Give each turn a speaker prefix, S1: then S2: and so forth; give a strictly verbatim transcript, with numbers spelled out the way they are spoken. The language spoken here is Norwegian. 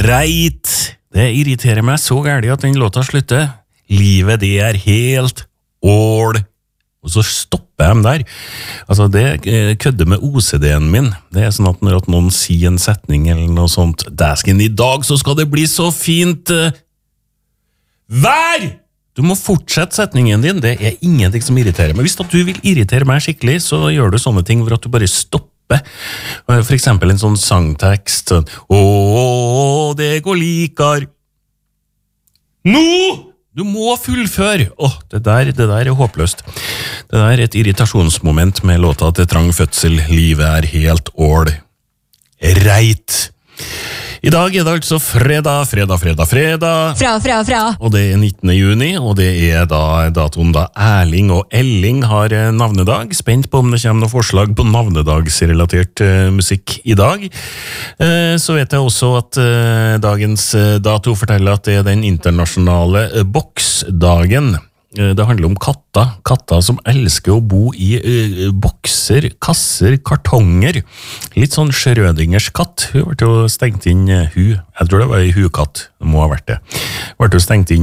S1: Reit, det irriterer meg så gærlig at den låta slutter. Livet det er helt ål. Og så stopper jeg der. Altså det kødder med O C D-en min. Det er sånn at når at noen sier en setning eller noe sånt, dæsken i dag så skal det bli så fint. Vær! Du må fortsette setningen din, det er ingenting som irriterer meg. Hvis at du vil irritere meg skikkelig, så gjør du sånne ting hvor at du bare stopper. For eksempel en sånn sangtekst. Åh, det går likar. Nå! Du må fullføre. Åh, det der, det der er håpløst. Det der er et irritasjonsmoment med låta til Trang fødsel. Livet er helt ål. Reit. I dag er det altså fredag, fredag, fredag, fredag.
S2: Fra, fra, fra.
S1: Og det er nittende juni, og det er da datoen da Erling og Elling har navnedag. Spent på om det kommer noen forslag på navnedagsrelatert uh, musikk i dag. Uh, så vet jeg også at uh, dagens dato forteller at det er den internasjonale uh, boksdagen. Det handler om katter, katter som elsker å bo i uh, bokser, kasser, kartonger. Litt sånn Schrødingers katt. Hun ble jo stengt inn, uh, hun. Jeg tror det var en hukatt, det må ha vært det. Ble jo stengt inn